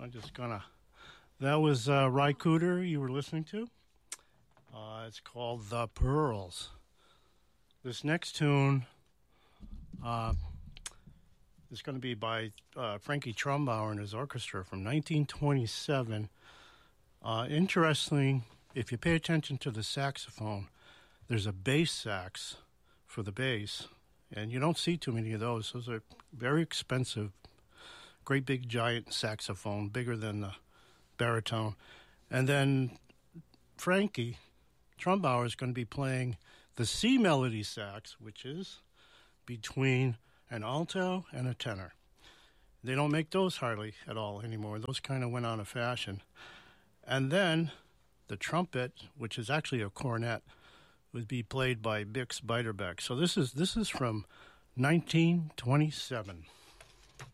I'm just gonna. That was Ry Cooder you were listening to. It's called The Pearls. This next tune is going to be by Frankie Trumbauer and his orchestra from 1927. Interesting, if you pay attention to the saxophone, there's a bass sax for the bass, and you don't see too many of those. Those are very expensive, great big giant saxophone, bigger than the baritone. And then Frankie Trumbauer is going to be playing the C melody sax, which is between an alto and a tenor. They don't make those hardly at all anymore. Those kind of went out of fashion. And then the trumpet, which is actually a cornet, would be played by Bix Beiderbecke. So this is from 1927.